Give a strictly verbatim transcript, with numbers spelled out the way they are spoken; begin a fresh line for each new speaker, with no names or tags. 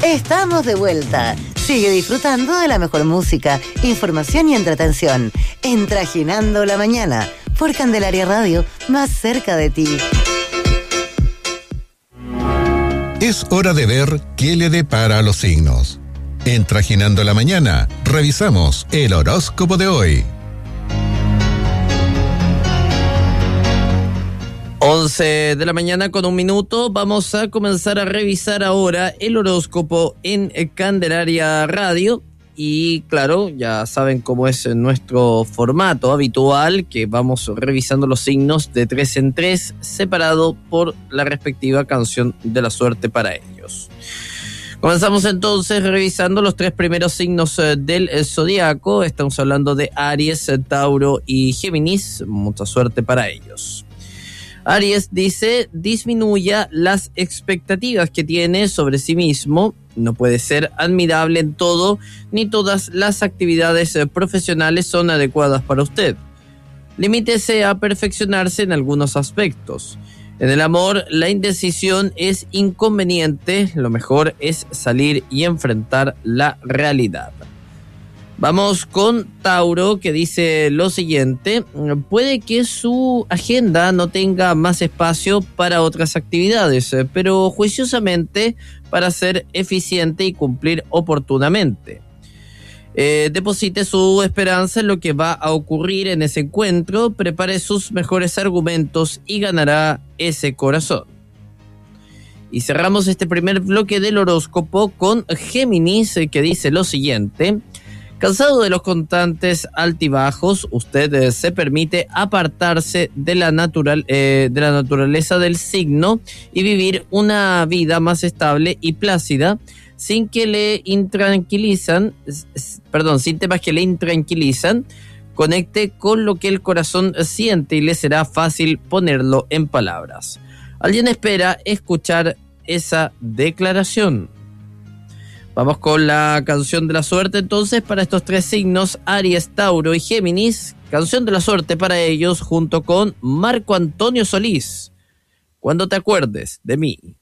Estamos de vuelta. Sigue disfrutando de la mejor música, información y entretención. En Trajinando la Mañana, por Candelaria Radio, más cerca de ti.
Es hora de ver qué le depara a los signos. En Trajinando la Mañana, revisamos el horóscopo de hoy.
once de la mañana con un minuto. Vamos a comenzar a revisar ahora el horóscopo en Candelaria Radio. Y claro, ya saben cómo es nuestro formato habitual, que vamos revisando los signos de tres en tres, separado por la respectiva canción de la suerte para ellos. Comenzamos entonces revisando los tres primeros signos del zodiaco. Estamos hablando de Aries, Tauro y Géminis. Mucha suerte para ellos. Aries dice: disminuya las expectativas que tiene sobre sí mismo. No puede ser admirable en todo, ni todas las actividades profesionales son adecuadas para usted. Limítese a perfeccionarse en algunos aspectos. En el amor, la indecisión es inconveniente. Lo mejor es salir y enfrentar la realidad. Vamos con Tauro, que dice lo siguiente: puede que su agenda no tenga más espacio para otras actividades, pero juiciosamente para ser eficiente y cumplir oportunamente. Eh, deposite su esperanza en lo que va a ocurrir en ese encuentro, prepare sus mejores argumentos y ganará ese corazón. Y cerramos este primer bloque del horóscopo con Géminis, que dice lo siguiente: cansado de los constantes altibajos, usted eh, se permite apartarse de la, natural, eh, de la naturaleza del signo y vivir una vida más estable y plácida, sin que le intranquilizan, perdón, sin temas que le intranquilizan. Conecte con lo que el corazón siente y le será fácil ponerlo en palabras. Alguien espera escuchar esa declaración. Vamos con la canción de la suerte entonces para estos tres signos, Aries, Tauro y Géminis. Canción de la suerte para ellos junto con Marco Antonio Solís. Cuando te acuerdes de mí.